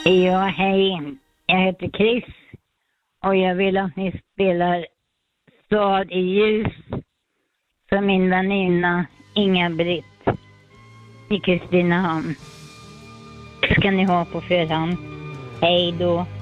Ja, hej. Jag heter Chris och jag vill att ni spelar Stad i ljus för min väninna Inga-Britt i Kristinehamn. Ska ni ha på förhand. Hej då.